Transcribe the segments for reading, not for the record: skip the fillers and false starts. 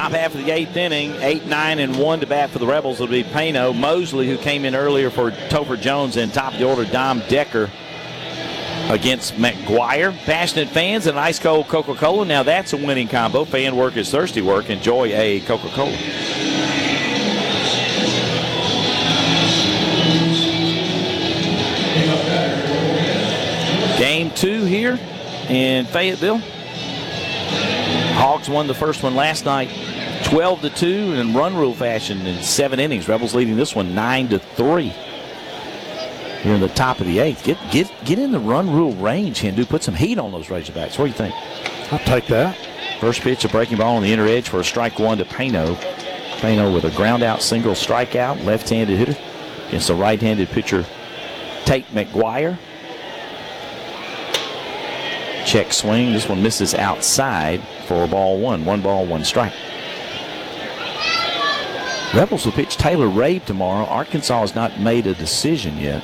Top half of the 8th inning, 8-9-1 to bat for the Rebels will be Pano. Mosley, who came in earlier for Topher Jones, and top of the order, Dom Decker against McGuire. Passionate fans and ice cold Coca-Cola. Now that's a winning combo. Fan work is thirsty work. Enjoy a Coca-Cola. Game 2 here in Fayetteville. Hogs won the first one last night 12-2 in run rule fashion in 7 innings. Rebels leading this one 9-3. Here in the top of the 8th. Get in the run rule range, Hindu. Put some heat on those Razorbacks. What do you think? I'll take that. First pitch, a breaking ball on the inner edge for a strike one to Pano. Pano with a ground out single strikeout, left-handed hitter against the right-handed pitcher Tate McGuire. Check swing. This one misses outside for ball one. 1 ball, 1 strike. Rebels will pitch Taylor Rabe tomorrow. Arkansas has not made a decision yet.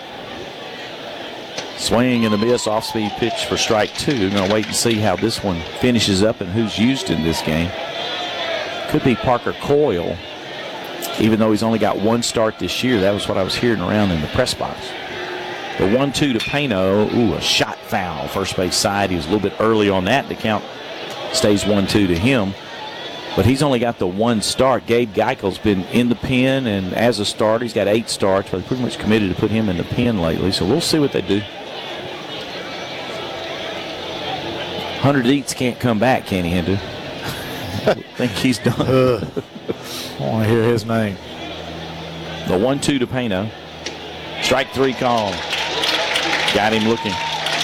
Swing and a miss, off-speed pitch for strike 2. Going to wait and see how this one finishes up and who's used in this game. Could be Parker Coyle, even though he's only got 1 start this year. That was what I was hearing around in the press box. The 1-2 to Pano. Ooh, a shot foul. First base side. He was a little bit early on that. The count stays 1-2 to him. But he's only got the 1 start. Gabe Geichel's been in the pen, and as a starter, he's got 8 starts, but pretty much committed to put him in the pen lately. So we'll see what they do. 100 eats can't come back, can he, Hindu? I think he's done. I want to hear his name. The 1-2 to Pano. Strike 3 call. Got him looking.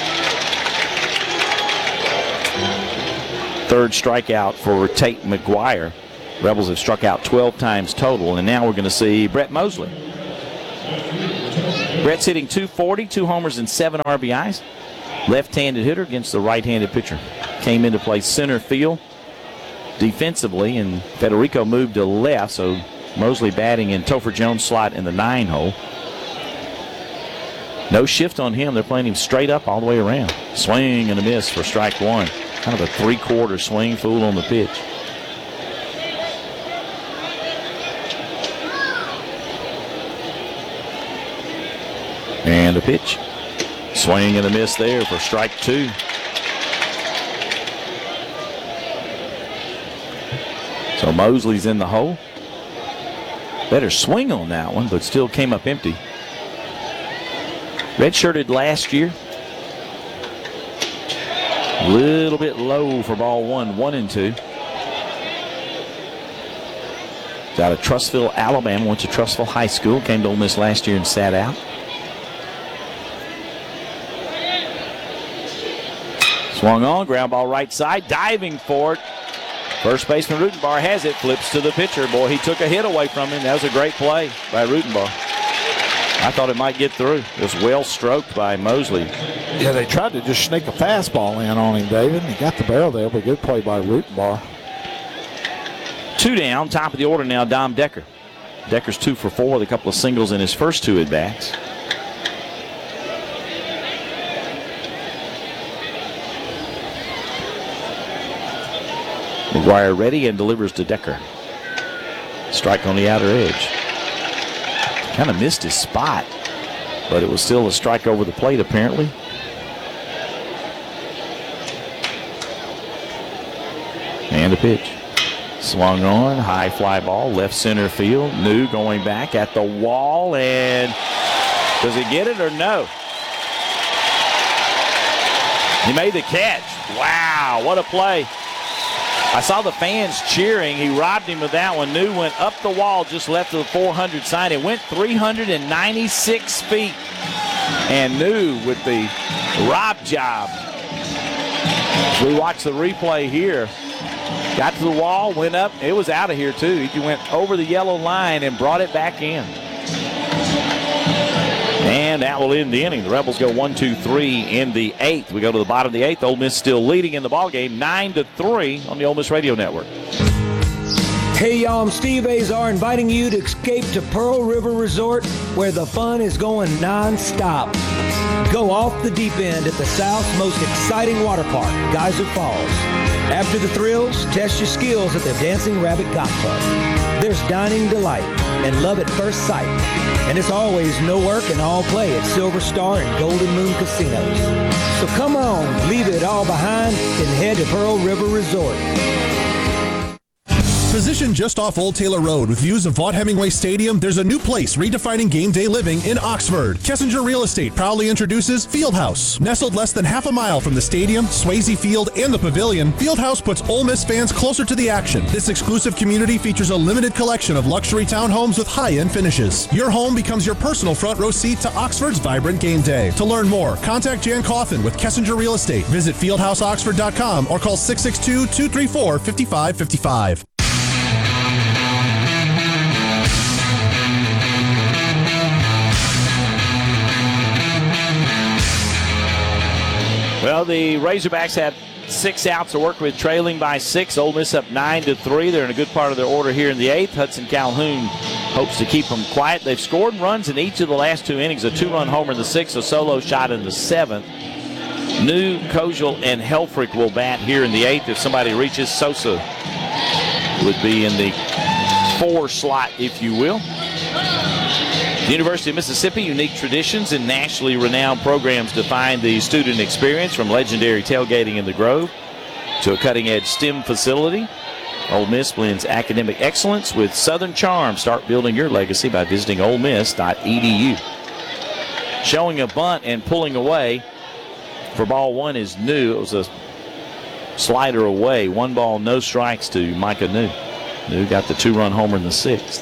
Third strikeout for Tate McGuire. Rebels have struck out 12 times total, and now we're going to see Brett Mosley. Brett's hitting .240, 2 homers and 7 RBIs. Left-handed hitter against the right-handed pitcher. Came into play center field defensively, and Federico moved to left, so Mosley batting in Topher Jones' slot in the 9 hole. No shift on him. They're playing him straight up all the way around. Swing and a miss for strike 1. Kind of a 3/4 swing, fool on the pitch. And a pitch. Swing and a miss there for strike 2. So Mosley's in the hole. Better swing on that one, but still came up empty. Redshirted last year. A little bit low for ball 1, 1-2. He's out of Trussville, Alabama. Went to Trussville High School. Came to Ole Miss last year and sat out. Swung on, ground ball right side, diving for it. First baseman Rutenbar has it, flips to the pitcher. Boy, he took a hit away from him. That was a great play by Rutenbar. I thought it might get through. It was well stroked by Mosley. Yeah, they tried to just sneak a fastball in on him, David. He got the barrel there, but good play by Rutenbar. 2 down, top of the order now, Dom Decker. Decker's 2 for 4 with a couple of singles in his first 2 at-bats. McGuire ready and delivers to Decker. Strike on the outer edge. Kind of missed his spot, but it was still a strike over the plate apparently. And a pitch. Swung on, high fly ball, left center field. New going back at the wall, and does he get it or no? He made the catch. Wow, what a play. I saw the fans cheering. He robbed him with that one. New went up the wall just left of the 400 sign. It went 396 feet. And New with the rob job. As we watch the replay here. Got to the wall, went up. It was out of here, too. He went over the yellow line and brought it back in. And that will end the inning. The Rebels go 1-2-3 in the 8th. We go to the bottom of the 8th. Ole Miss still leading in the ballgame 9-3 on the Ole Miss Radio Network. Hey, y'all, I'm Steve Azar inviting you to escape to Pearl River Resort where the fun is going non-stop. Go off the deep end at the South's most exciting water park, Geyser Falls. After the thrills, test your skills at the Dancing Rabbit Golf Club. There's dining delight and love at first sight. And it's always no work and all play at Silver Star and Golden Moon Casinos. So come on, leave it all behind and head to Pearl River Resort. Positioned just off Old Taylor Road with views of Vaught Hemingway Stadium, there's a new place redefining game day living in Oxford. Kessinger Real Estate proudly introduces Fieldhouse. Nestled less than half a mile from the stadium, Swayze Field, and the pavilion, Fieldhouse puts Ole Miss fans closer to the action. This exclusive community features a limited collection of luxury townhomes with high-end finishes. Your home becomes your personal front row seat to Oxford's vibrant game day. To learn more, contact Jan Coffin with Kessinger Real Estate. Visit fieldhouseoxford.com or call 662-234-5555. Well, the Razorbacks have 6 outs to work with, trailing by 6. Ole Miss up 9-3. They're in a good part of their order here in the 8th. Hudson Calhoun hopes to keep them quiet. They've scored runs in each of the last 2 innings. A 2-run homer in the 6th, a solo shot in the 7th. New, Kozel, and Helfrich will bat here in the 8th. If somebody reaches, Sosa would be in the 4 slot, if you will. The University of Mississippi, unique traditions and nationally renowned programs define the student experience, from legendary tailgating in the Grove to a cutting-edge STEM facility. Ole Miss blends academic excellence with Southern charm. Start building your legacy by visiting olemiss.edu. Showing a bunt and pulling away for ball 1 is New. It was a slider away. 1 ball, no strikes to Micah New. New got the 2-run homer in the 6th.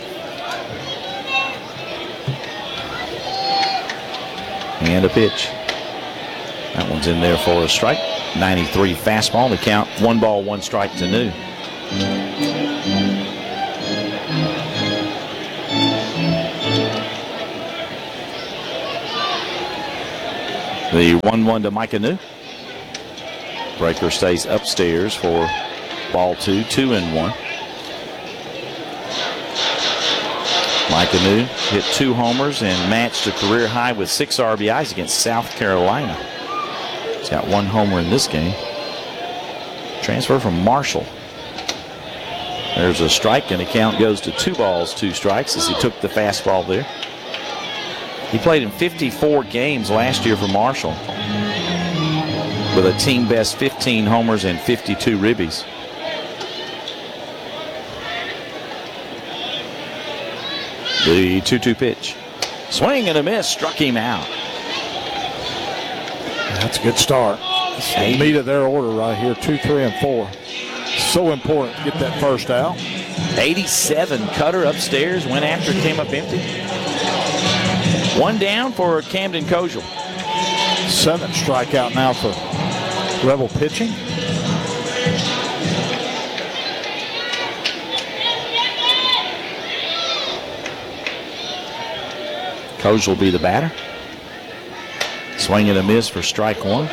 And a pitch. That one's in there for a strike. 93 fastball. The count 1 ball, 1 strike to New. The 1-1 to Micah New. Breaker stays upstairs for ball 2, 2-1. Micah New hit 2 homers and matched a career high with 6 RBIs against South Carolina. He's got 1 homer in this game. Transfer from Marshall. There's a strike, and the count goes to 2 balls, 2 strikes as he took the fastball there. He played in 54 games last year for Marshall with a team best 15 homers and 52 ribbies. The 2-2 pitch. Swing and a miss, struck him out. That's a good start. It's the meat of their order right here, 2, 3, and 4. So important to get that first out. 87 cutter upstairs, went after it, came up empty. 1 down for Camden Kozel. 7th strikeout now for Rebel pitching. Kozel will be the batter. Swing and a miss for strike 1.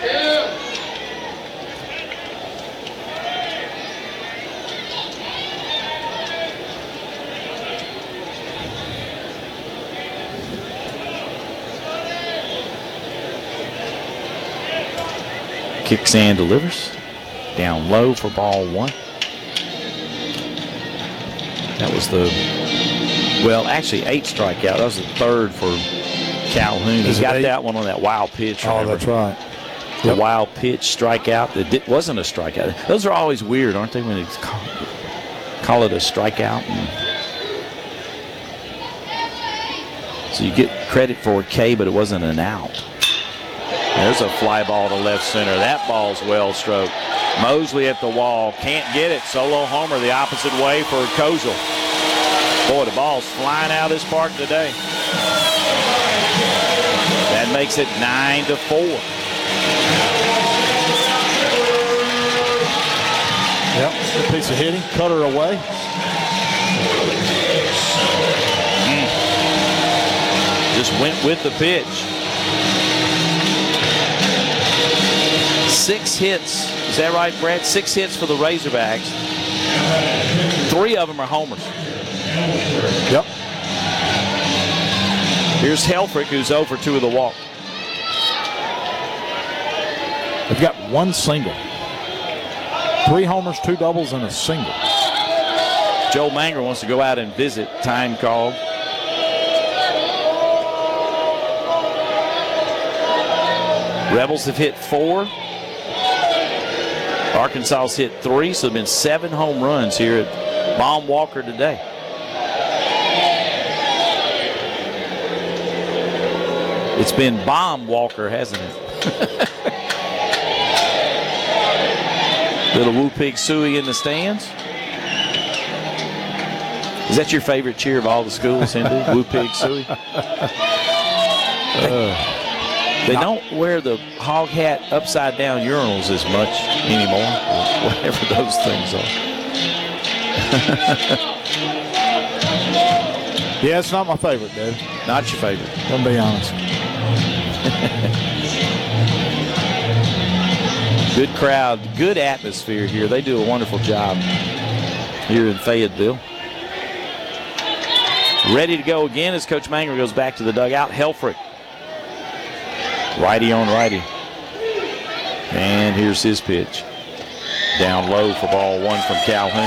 Kicks and delivers. Down low for ball 1. That was the, well, actually 8 strikeout. That was the 3rd for Calhoun. He got that one on that wild pitch. Oh, that's right. The wild pitch strikeout that wasn't a strikeout. Those are always weird, aren't they, when they call it a strikeout? So you get credit for a K, but it wasn't an out. There's a fly ball to left center. That ball's well stroked. Mosley at the wall. Can't get it. Solo homer the opposite way for Kozel. Boy, the ball's flying out of this park today. That makes it 9-4. Yep, good piece of hitting. Cutter away. Just went with the pitch. 6 hits. Is that right, Brad? 6 hits for the Razorbacks. 3 of them are homers. Yep. Here's Helfrich, who's 0 for 2 of the walk. They've got 1 single. 3 homers, 2 doubles, and a single. Joe Mangrum wants to go out and visit. Time called. Rebels have hit 4. Arkansas's hit 3, so there have been 7 home runs here at Baum-Walker today. It's been Baum-Walker, hasn't it? Little Woo Pig Suey in the stands. Is that your favorite cheer of all the schools, Hindu? Woo Pig Suey? They don't wear the hog hat upside down urinals as much anymore, or whatever those things are. Yeah, it's not my favorite, dude. Not your favorite. Gonna be honest. Good crowd, good atmosphere here. They do a wonderful job here in Fayetteville. Ready to go again as Coach Mangrum goes back to the dugout. Helfrich. Righty on righty. And here's his pitch. Down low for ball 1 from Calhoun.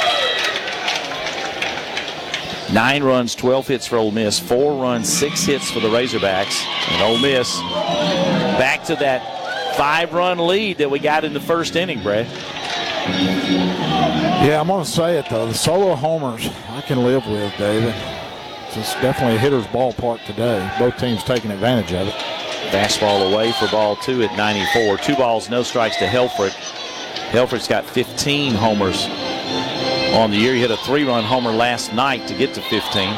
9 runs, 12 hits for Ole Miss. 4 runs, 6 hits for the Razorbacks. And Ole Miss back to that 5-run lead that we got in the first inning, Brad. Yeah, I'm going to say it, though. The solo homers I can live with, David. It's definitely a hitter's ballpark today. Both teams taking advantage of it. Fastball away for ball 2 at 94. 2 balls, no strikes to Helfrich. Helfrich's got 15 homers on the year. He hit a 3-run homer last night to get to 15.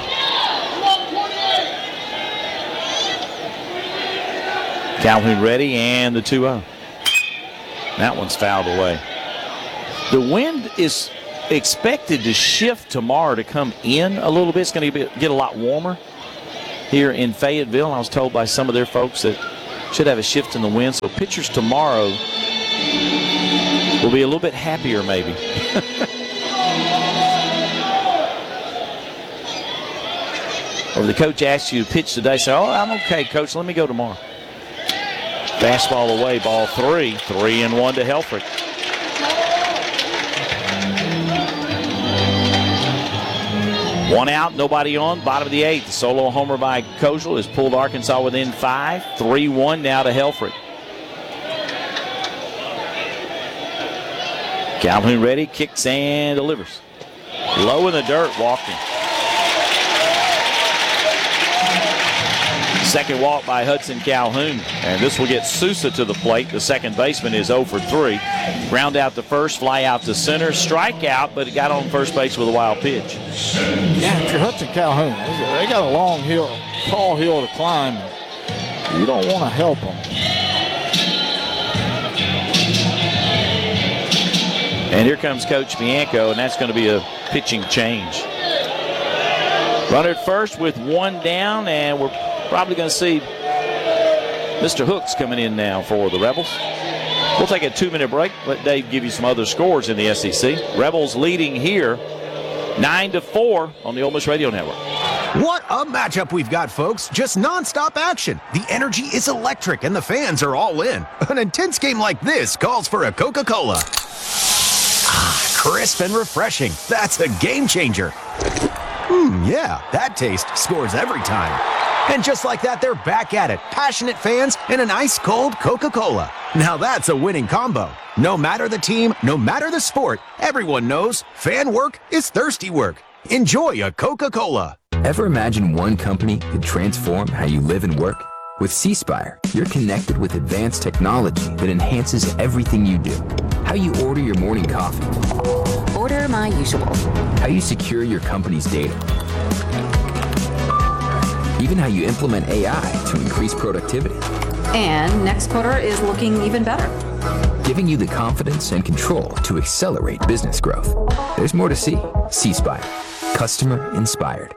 Calhoun ready, and the 2-0. That one's fouled away. The wind is expected to shift tomorrow to come in a little bit. It's going to get a lot warmer here in Fayetteville. I was told by some of their folks that should have a shift in the wind. So pitchers tomorrow will be a little bit happier maybe. Or the coach asks you to pitch today, say, oh, I'm okay, coach, let me go tomorrow. Fastball away, ball 3. 3-1 to Helfrich. One out, nobody on, bottom of the 8th. Solo homer by Kozel has pulled Arkansas within 5. 3-1 now to Helfrich. Calhoun ready, kicks and delivers. Low in the dirt, walking. Second walk by Hudson Calhoun. And this will get Sousa to the plate. The second baseman is 0 for 3. Ground out to first, fly out to center. Strikeout, but it got on first base with a wild pitch. Yeah, if you're Hudson Calhoun, they got a long hill, tall hill to climb. You don't want to help them. And here comes Coach Bianco, and that's going to be a pitching change. Runner at first with 1 down, and we're probably going to see Mr. Hooks coming in now for the Rebels. We'll take a 2-minute break. Let Dave give you some other scores in the SEC. Rebels leading here 9-4 on the Ole Miss Radio Network. What a matchup we've got, folks. Just nonstop action. The energy is electric and the fans are all in. An intense game like this calls for a Coca-Cola. Crisp and refreshing. That's a game changer. Yeah, that taste scores every time. And just like that, they're back at it. Passionate fans and an ice-cold Coca-Cola. Now that's a winning combo. No matter the team, no matter the sport, everyone knows fan work is thirsty work. Enjoy a Coca-Cola. Ever imagine one company could transform how you live and work? With C-Spire, you're connected with advanced technology that enhances everything you do. How you order your morning coffee. Order my usual. How you secure your company's data. Even how you implement AI to increase productivity. And next quarter is looking even better. Giving you the confidence and control to accelerate business growth. There's more to see. C-Spire. Customer inspired.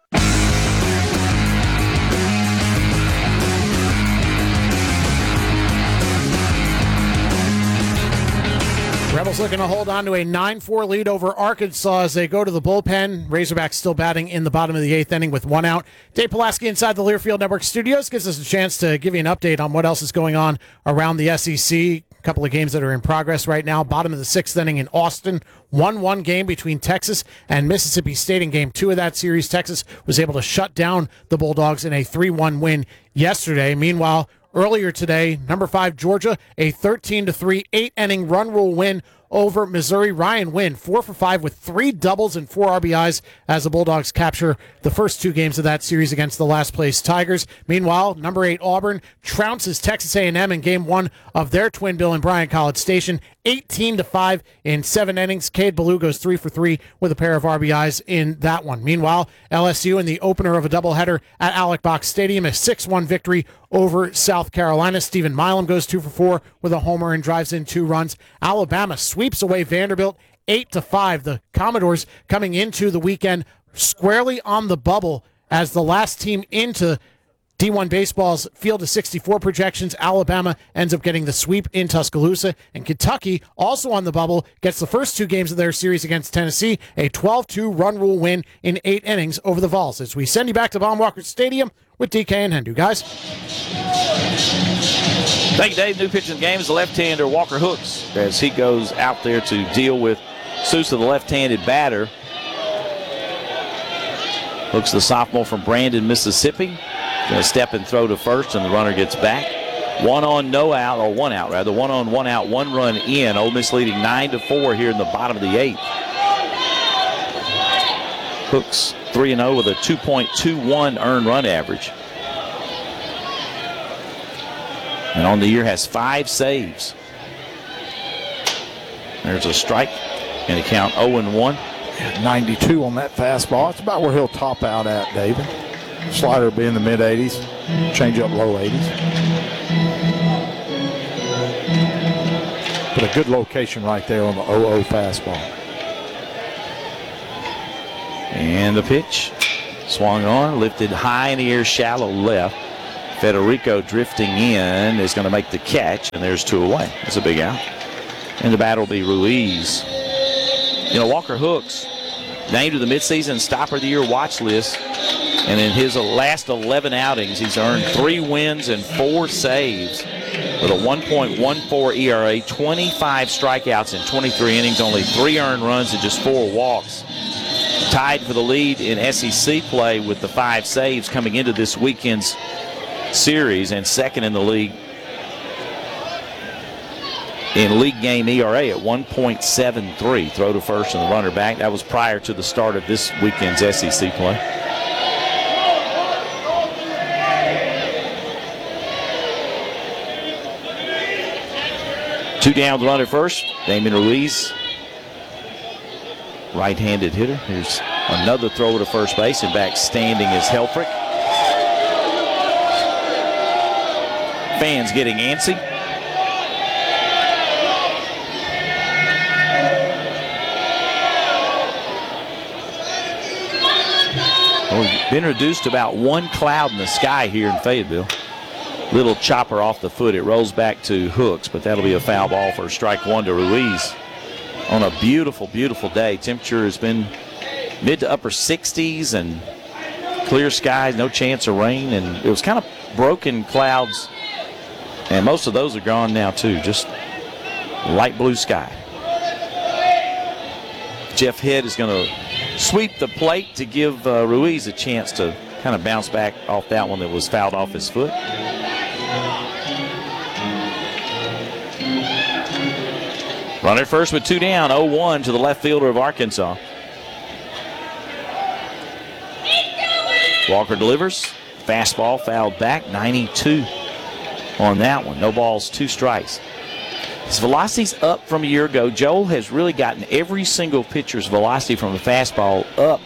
Rebels looking to hold on to a 9-4 lead over Arkansas as they go to the bullpen. Razorbacks still batting in the bottom of the 8th inning with 1 out. Dave Pulaski inside the Learfield Network studios gives us a chance to give you an update on what else is going on around the SEC. couple of games that are in progress right now. Bottom of the 6th inning in Austin. 1-1 game between Texas and Mississippi State in Game 2 of that series. Texas was able to shut down the Bulldogs in a 3-1 win yesterday. Meanwhile, earlier today, number 5 Georgia, a 13-3 8-inning run rule win over Missouri. Ryan Wynn, 4 for 5 with 3 doubles and 4 RBIs as the Bulldogs capture the first 2 games of that series against the last-place Tigers. Meanwhile, number 8 Auburn trounces Texas A&M in Game 1 of their twin bill in Bryan College Station, 18-5 in 7 innings. Cade Ballou goes 3 for 3 with a pair of RBIs in that one. Meanwhile, LSU in the opener of a doubleheader at Alec Box Stadium, a 6-1 victory over South Carolina. Stephen Milam goes 2 for 4 with a homer and drives in 2 runs. Alabama sweeps away Vanderbilt 8-5. The Commodores coming into the weekend squarely on the bubble as the last team into D1 Baseball's Field of 64 projections. Alabama ends up getting the sweep in Tuscaloosa. And Kentucky, also on the bubble, gets the first 2 games of their series against Tennessee, a 12-2 run rule win in 8 innings over the Vols. As we send you back to Baum-Walker Stadium with DK and Hendu. Guys. Thank you, Dave. New pitch in the game is the left-hander Walker Hooks as he goes out there to deal with Sousa, the left-handed batter. Hooks, the sophomore from Brandon, Mississippi. Going to step and throw to first, and the runner gets back. 1 on, 1 out, 1 on, 1 out, 1 run in. Ole Miss leading 9-4 here in the bottom of the 8th. Hooks 3-0 with a 2.21 earned run average. And on the year has 5 saves. There's a strike and a count 0-1. 92 on that fastball. It's about where he'll top out at, David. Slider will be in the mid-80s. Change up low 80s. But a good location right there on the 0-0 fastball. And the pitch. Swung on, lifted high in the air, shallow left. Federico drifting in is going to make the catch, and there's 2 away. That's a big out. And the bat will be Ruiz. You know, Walker Hooks named to the midseason stopper of the year watch list. And in his last 11 outings, he's earned 3 wins and 4 saves with a 1.14 ERA, 25 strikeouts in 23 innings, only 3 earned runs and just 4 walks. Tied for the lead in SEC play with the 5 saves coming into this weekend's series, and second in the league in league game ERA at 1.73. Throw to first and the runner back. That was prior to the start of this weekend's SEC play. Two down, the runner first. Damon Ruiz, right-handed hitter. Here's another throw to first base, and back standing is Helfrich. Fans getting antsy. We've been reduced to about 1 cloud in the sky here in Fayetteville. Little chopper off the foot. It rolls back to Hooks, but that'll be a foul ball for strike 1 to Ruiz. On a beautiful, beautiful day. Temperature has been mid to upper 60s and clear skies, no chance of rain. And it was kind of broken clouds, and most of those are gone now too. Just light blue sky. Jeff Head is going to sweep the plate to give Ruiz a chance to kind of bounce back off that one that was fouled off his foot. Runner first with 2 down, 0-1 to the left fielder of Arkansas. Walker delivers. Fastball fouled back, 92 on that one. No balls, 2 strikes. His velocity's up from a year ago. Joel has really gotten every single pitcher's velocity from the fastball up,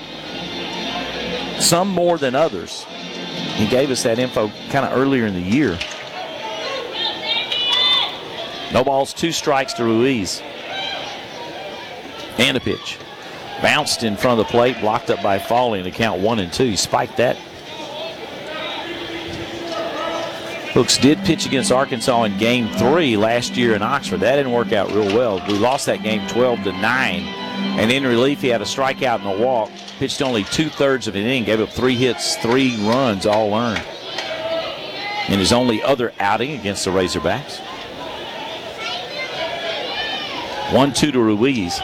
some more than others. He gave us that info kind of earlier in the year. No balls, 2 strikes to Ruiz. And a pitch. Bounced in front of the plate, blocked up by Foley, and the count 1-2. He spiked that. Hooks did pitch against Arkansas in Game 3 last year in Oxford. That didn't work out real well. We lost that game 12-9. And in relief, he had a strikeout and a walk. Pitched only 2/3 of an inning. Gave up 3 hits, 3 runs, all earned. In his only other outing against the Razorbacks. 1-2 to Ruiz.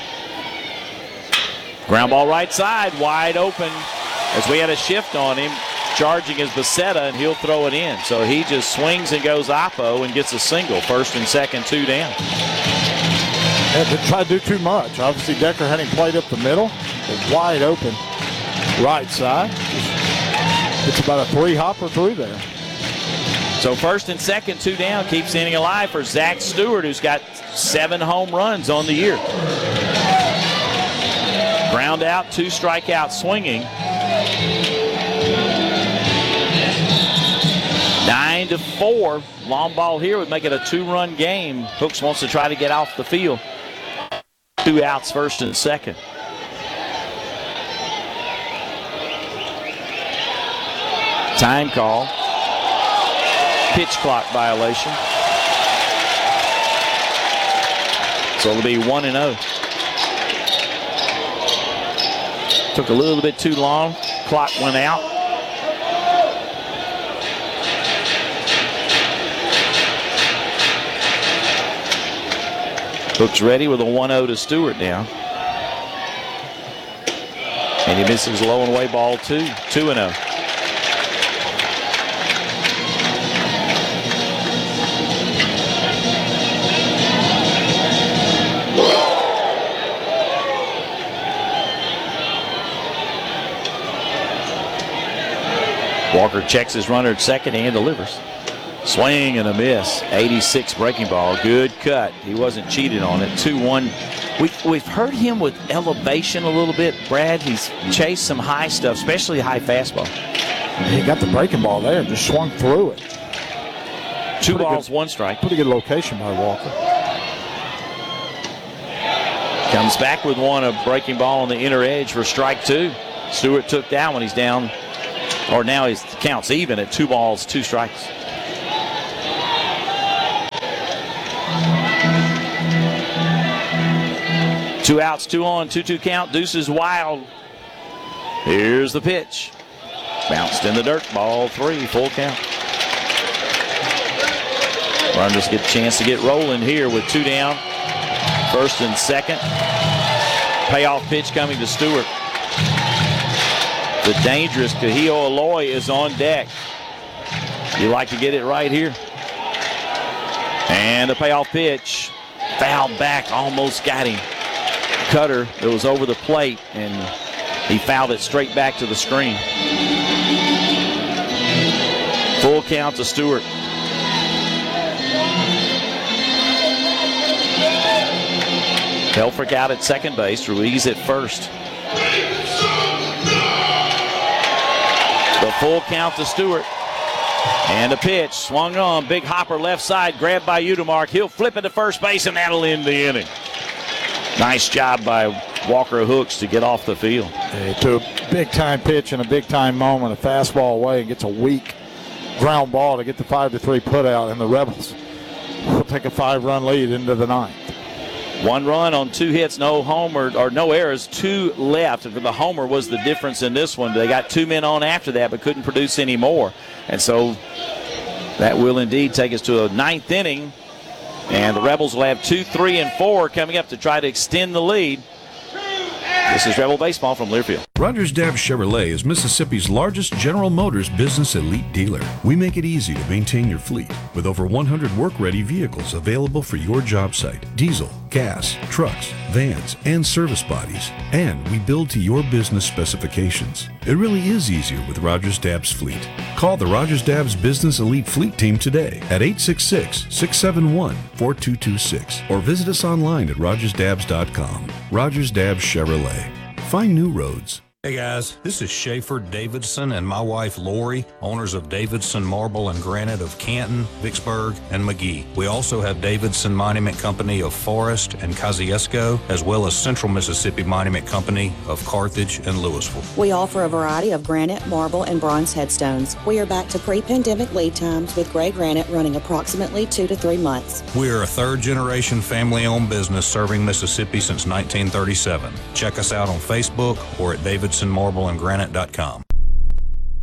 Ground ball right side, wide open as we had a shift on him. Charging is Becerra, and he'll throw it in. So he just swings and goes oppo and gets a single. First and second, 2 down. Had to try to do too much. Obviously, Decker had him played up the middle. It's wide open right side. It's about a 3-hopper through there. So first and second, 2 down. Keeps the inning alive for Zach Stewart, who's got 7 home runs on the year. Ground out, 2 strikeouts swinging. 9-4. Long ball here would make it a 2-run game. Hooks wants to try to get off the field. 2 outs, first and second. Time call. Pitch clock violation. So it'll be 1-0. Took a little bit too long. Clock went out. Hooks ready with a 1-0 to Stewart now. And he misses low and away ball 2. 2-0. Walker checks his runner at second and delivers. Swing and a miss. 86 breaking ball. Good cut. He wasn't cheated on it. 2-1. We've heard him with elevation a little bit, Brad. He's chased some high stuff, especially high fastball. He got the breaking ball there, just swung through it. 2 balls, 1 strike. Pretty good location by Walker. Comes back with one, a breaking ball on the inner edge for strike 2. Stewart took that one. He's down, or now he counts even at 2 balls, 2 strikes. Two outs, 2 on, 2-2 count. Deuce is wild. Here's the pitch. Bounced in the dirt. Ball 3, full count. Runners get a chance to get rolling here with 2 down. First and second. Payoff pitch coming to Stewart. The dangerous Cahillo Aloy is on deck. You like to get it right here. And a payoff pitch. Fouled back, almost got him. Cutter that was over the plate, and he fouled it straight back to the screen. Full count to Stewart. Helfrich out at second base. Ruiz at first. The full count to Stewart. And a pitch swung on. Big hopper left side. Grabbed by Udemark. He'll flip it to first base, and that'll end the inning. Nice job by Walker Hooks to get off the field. He took a big-time pitch in a big-time moment, a fastball away, and gets a weak ground ball to get the 5-3 putout, and the Rebels will take a 5-run lead into the 9th. 1 run on 2 hits, no homer or no errors, 2 left. The homer was the difference in this one. They got 2 men on after that, but couldn't produce any more. And so that will indeed take us to a 9th inning. And the Rebels will have 2, 3, and 4 coming up to try to extend the lead. This is Rebel Baseball from Learfield. Rogers Dabbs Chevrolet is Mississippi's largest General Motors business elite dealer. We make it easy to maintain your fleet with over 100 work-ready vehicles available for your job site. Diesel, gas, trucks, vans, and service bodies. And we build to your business specifications. It really is easier with Rogers Dabbs Fleet. Call the Rogers Dabbs Business Elite Fleet Team today at 866-671-4226 or visit us online at rogersdabbs.com. Rogers Dabbs Chevrolet. Find new roads. Hey guys, this is Schaefer Davidson and my wife Lori, owners of Davidson Marble and Granite of Canton, Vicksburg, and McGee. We also have Davidson Monument Company of Forest and Kosciuszko, as well as Central Mississippi Monument Company of Carthage and Louisville. We offer a variety of granite, marble, and bronze headstones. We are back to pre-pandemic lead times with gray granite running approximately 2 to 3 months. We are a 3rd-generation family-owned business serving Mississippi since 1937. Check us out on Facebook or at davidsonmarbleandgranite.com.